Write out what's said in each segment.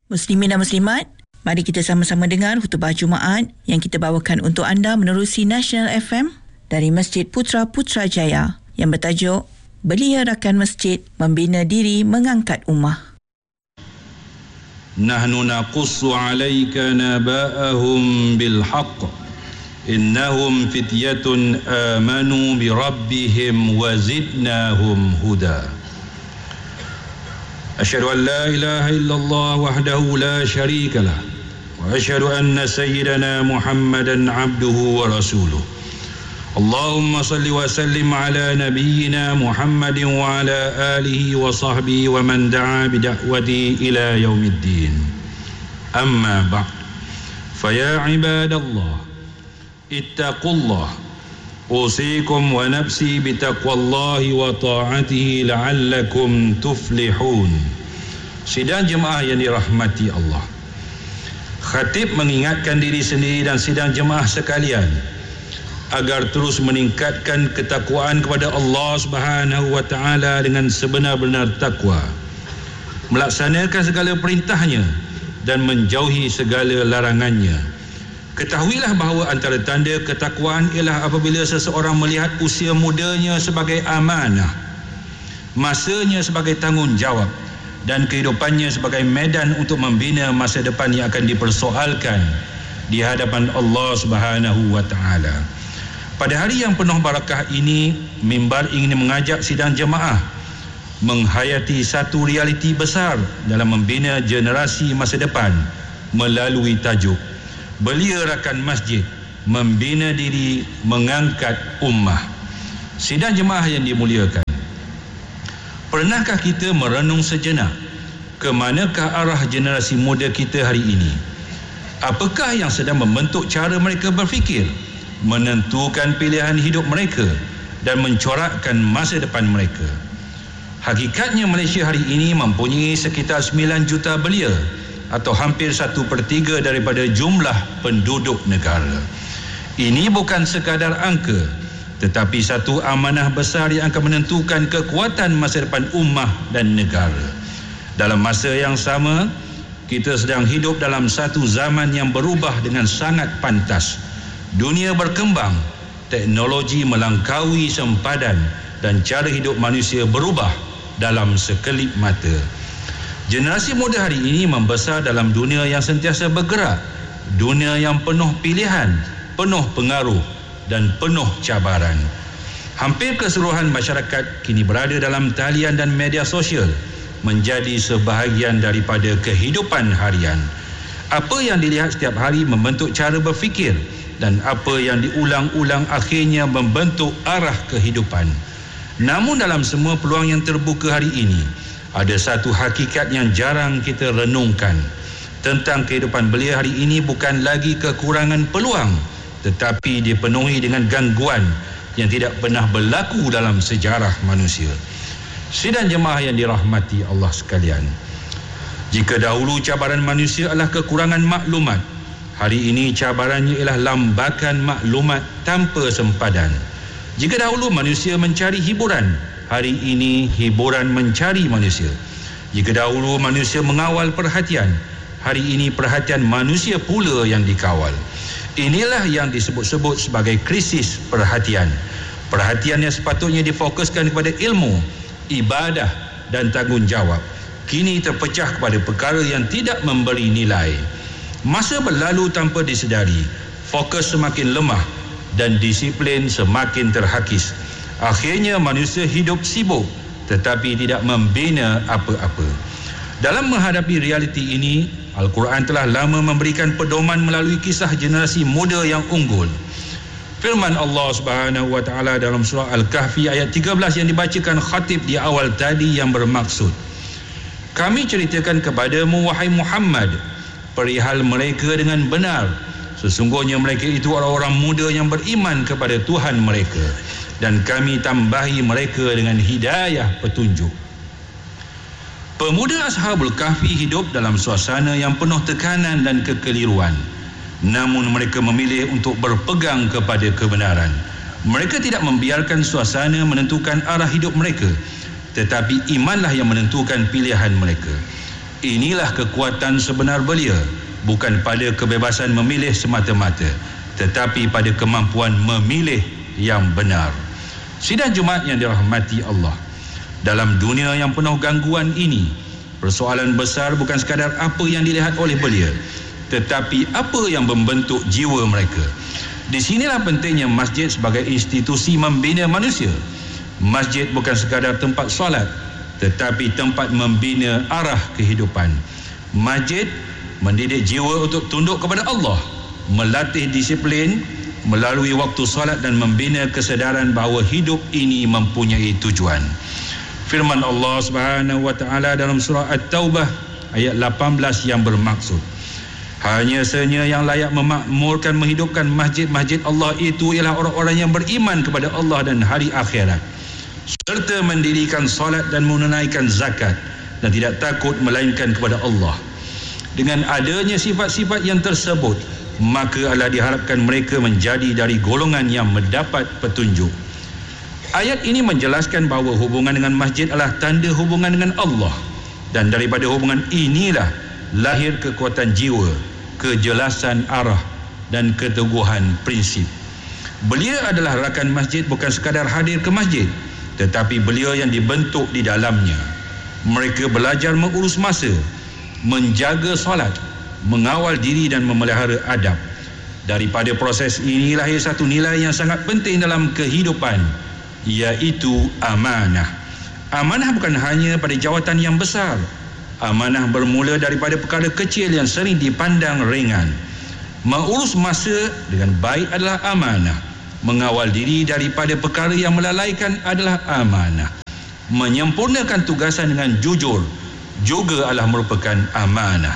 Muslimin dan Muslimat, mari kita sama-sama dengar khutbah Jumaat yang kita bawakan untuk anda menerusi National FM dari Masjid Putra Putrajaya yang bertajuk Belia Rakan Masjid Membina Diri Mengangkat Ummah. Nahnu naqussu 'alaika naba'ahum bil haqq innahum fityatun amanu bi rabbihim wa zidnahum huda. Asyhadu an la ilaha illallah wahdahu la syarika lah wa asyhadu anna sayyidana Muhammadan abduhu wa rasuluh. Allahumma salli wa sallim ala nabiyyina Muhammadin wa ala alihi wa sahbihi wa man da'a bi da'wati ila yaumiddin. Amma ba'd. Fa ya ibadallah ittaqullah. Usikum wa nafsi bitaqwallahi wa ta'atihi la'allakum tuflihun. Sidang jemaah yang dirahmati Allah, khatib mengingatkan diri sendiri dan sidang jemaah sekalian agar terus meningkatkan ketakwaan kepada Allah Subhanahu wa taala dengan sebenar-benar takwa, melaksanakan segala perintahnya dan menjauhi segala larangannya. Ketahuilah bahawa antara tanda ketakwaan ialah apabila seseorang melihat usia mudanya sebagai amanah, masanya sebagai tanggungjawab dan kehidupannya sebagai medan untuk membina masa depan yang akan dipersoalkan di hadapan Allah Subhanahu wa taala. Pada hari yang penuh barakah ini, mimbar ingin mengajak sidang jemaah menghayati satu realiti besar dalam membina generasi masa depan melalui tajuk Belia Rakan Masjid Membina Diri Mengangkat Ummah. Sidang jemaah yang dimuliakan, pernahkah kita merenung sejenak ke manakah arah generasi muda kita hari ini? Apakah yang sedang membentuk cara mereka berfikir, menentukan pilihan hidup mereka dan mencorakkan masa depan mereka? Hakikatnya Malaysia hari ini mempunyai sekitar 9 juta belia atau hampir 1/3 daripada jumlah penduduk negara. Ini bukan sekadar angka, tetapi satu amanah besar yang akan menentukan kekuatan masa depan ummah dan negara. Dalam masa yang sama, kita sedang hidup dalam satu zaman yang berubah dengan sangat pantas. Dunia berkembang, teknologi melangkaui sempadan dan cara hidup manusia berubah dalam sekelip mata. Generasi muda hari ini membesar dalam dunia yang sentiasa bergerak, dunia yang penuh pilihan, penuh pengaruh dan penuh cabaran. Hampir keseluruhan masyarakat kini berada dalam talian dan media sosial menjadi sebahagian daripada kehidupan harian. Apa yang dilihat setiap hari membentuk cara berfikir dan apa yang diulang-ulang akhirnya membentuk arah kehidupan. Namun dalam semua peluang yang terbuka hari ini, ada satu hakikat yang jarang kita renungkan. Tentang kehidupan belia hari ini bukan lagi kekurangan peluang, tetapi dipenuhi dengan gangguan yang tidak pernah berlaku dalam sejarah manusia. Sidang jemaah yang dirahmati Allah sekalian, jika dahulu cabaran manusia adalah kekurangan maklumat, hari ini cabarannya ialah lambakan maklumat tanpa sempadan. Jika dahulu manusia mencari hiburan, hari ini hiburan mencari manusia. Jika dahulu manusia mengawal perhatian, hari ini perhatian manusia pula yang dikawal. Inilah yang disebut-sebut sebagai krisis perhatian. Perhatian yang sepatutnya difokuskan kepada ilmu, ibadah dan tanggungjawab, kini terpecah kepada perkara yang tidak memberi nilai. Masa berlalu tanpa disedari, fokus semakin lemah dan disiplin semakin terhakis. Akhirnya manusia hidup sibuk tetapi tidak membina apa-apa. Dalam menghadapi realiti ini, Al-Quran telah lama memberikan pedoman melalui kisah generasi muda yang unggul. Firman Allah Subhanahu wa taala dalam surah Al-Kahfi ayat 13 yang dibacakan khatib di awal tadi yang bermaksud, kami ceritakan kepadamu wahai Muhammad perihal mereka dengan benar. Sesungguhnya mereka itu orang-orang muda yang beriman kepada Tuhan mereka, dan kami tambahi mereka dengan hidayah petunjuk. Pemuda Ashabul Kahfi hidup dalam suasana yang penuh tekanan dan kekeliruan. Namun mereka memilih untuk berpegang kepada kebenaran. Mereka tidak membiarkan suasana menentukan arah hidup mereka, tetapi imanlah yang menentukan pilihan mereka. Inilah kekuatan sebenar belia, bukan pada kebebasan memilih semata-mata, tetapi pada kemampuan memilih yang benar. Sidang Jumaat yang dirahmati Allah, dalam dunia yang penuh gangguan ini, persoalan besar bukan sekadar apa yang dilihat oleh belia, tetapi apa yang membentuk jiwa mereka. Di sinilah pentingnya masjid sebagai institusi membina manusia. Masjid bukan sekadar tempat solat, tetapi tempat membina arah kehidupan. Masjid mendidik jiwa untuk tunduk kepada Allah, melatih disiplin melalui waktu solat dan membina kesedaran bahawa hidup ini mempunyai tujuan. Firman Allah Subhanahu wa taala dalam surah At-Taubah ayat 18 yang bermaksud, hanya sahaja yang layak memakmurkan menghidupkan masjid-masjid Allah itu ialah orang-orang yang beriman kepada Allah dan hari akhirat, serta mendirikan solat dan menunaikan zakat, dan tidak takut melainkan kepada Allah. Dengan adanya sifat-sifat yang tersebut, maka adalah diharapkan mereka menjadi dari golongan yang mendapat petunjuk. Ayat ini menjelaskan bahawa hubungan dengan masjid adalah tanda hubungan dengan Allah, dan daripada hubungan inilah lahir kekuatan jiwa, kejelasan arah dan keteguhan prinsip. Belia adalah rakan masjid bukan sekadar hadir ke masjid, tetapi belia yang dibentuk di dalamnya. Mereka belajar mengurus masa, menjaga solat, mengawal diri dan memelihara adab. Daripada proses ini lahir satu nilai yang sangat penting dalam kehidupan, iaitu amanah. Amanah bukan hanya pada jawatan yang besar. Amanah bermula daripada perkara kecil yang sering dipandang ringan. Mengurus masa dengan baik adalah amanah. Mengawal diri daripada perkara yang melalaikan adalah amanah. Menyempurnakan tugasan dengan jujur juga adalah merupakan amanah.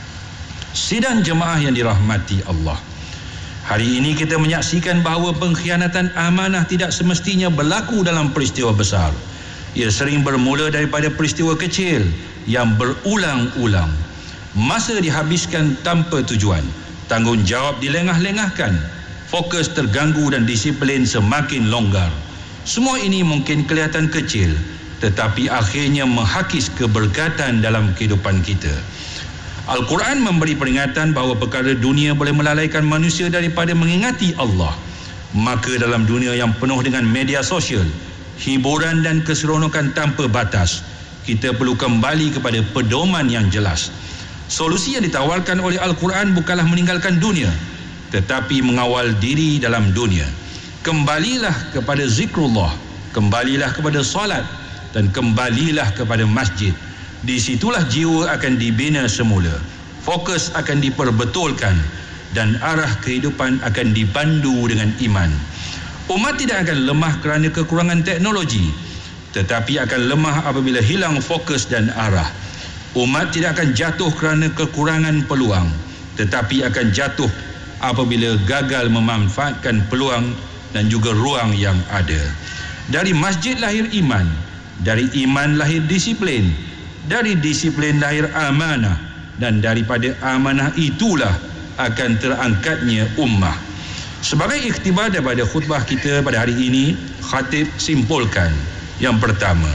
Sidang jemaah yang dirahmati Allah, hari ini kita menyaksikan bahawa pengkhianatan amanah tidak semestinya berlaku dalam peristiwa besar. Ia sering bermula daripada peristiwa kecil yang berulang-ulang. Masa dihabiskan tanpa tujuan, tanggungjawab dilengah-lengahkan, fokus terganggu dan disiplin semakin longgar. Semua ini mungkin kelihatan kecil, tetapi akhirnya menghakis keberkatan dalam kehidupan kita. Al-Quran memberi peringatan bahawa perkara dunia boleh melalaikan manusia daripada mengingati Allah. Maka dalam dunia yang penuh dengan media sosial, hiburan dan keseronokan tanpa batas, kita perlu kembali kepada pedoman yang jelas. Solusi yang ditawarkan oleh Al-Quran bukanlah meninggalkan dunia, tetapi mengawal diri dalam dunia. Kembalilah kepada zikrullah, kembalilah kepada solat, dan kembalilah kepada masjid. Di situlah jiwa akan dibina semula, fokus akan diperbetulkan, dan arah kehidupan akan dipandu dengan iman. Umat tidak akan lemah kerana kekurangan teknologi, tetapi akan lemah apabila hilang fokus dan arah. Umat tidak akan jatuh kerana kekurangan peluang, tetapi akan jatuh apabila gagal memanfaatkan peluang dan juga ruang yang ada. Dari masjid lahir iman, dari iman lahir disiplin, dari disiplin lahir amanah, dan daripada amanah itulah akan terangkatnya ummah. Sebagai ikhtibar daripada khutbah kita pada hari ini, khatib simpulkan. Yang pertama,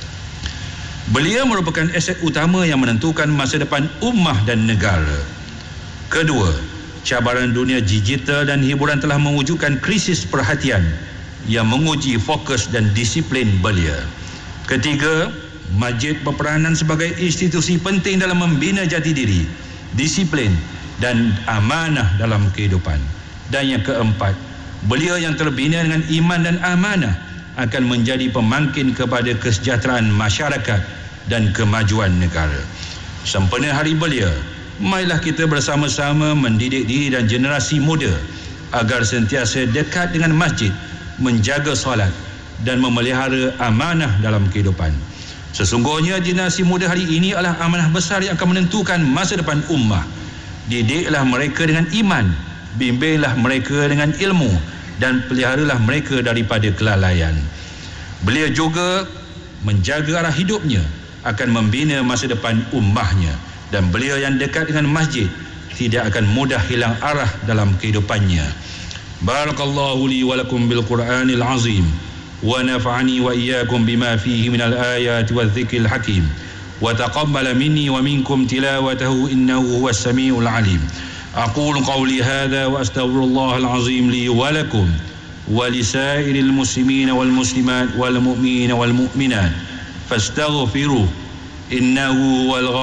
belia merupakan aset utama yang menentukan masa depan ummah dan negara. Kedua, cabaran dunia digital dan hiburan telah mewujudkan krisis perhatian yang menguji fokus dan disiplin belia. Ketiga, masjid berperanan sebagai institusi penting dalam membina jati diri, disiplin dan amanah dalam kehidupan. Dan yang keempat, belia yang terbina dengan iman dan amanah akan menjadi pemangkin kepada kesejahteraan masyarakat dan kemajuan negara. Sempena Hari Belia, marilah kita bersama-sama mendidik diri dan generasi muda agar sentiasa dekat dengan masjid, menjaga solat dan memelihara amanah dalam kehidupan. Sesungguhnya generasi muda hari ini adalah amanah besar yang akan menentukan masa depan ummah. Didiklah mereka dengan iman, bimbinglah mereka dengan ilmu, dan peliharalah mereka daripada kelalaian. Belia juga menjaga arah hidupnya akan membina masa depan ummahnya, dan belia yang dekat dengan masjid tidak akan mudah hilang arah dalam kehidupannya. Barakallahu li wa lakum bil Qur'anil azim wa nafa'ani wa iyyakum bima fihi minal ayati wadh-dhikril hakim وتقبل مني ومنكم تلاوته إنه هو السميع العليم. أقول قولي هذا وأستغفر الله العظيم لي ولكم ولسائر المسلمين والمسلمات والمؤمنين والمؤمنات فاستغفروه إنه هو الغفور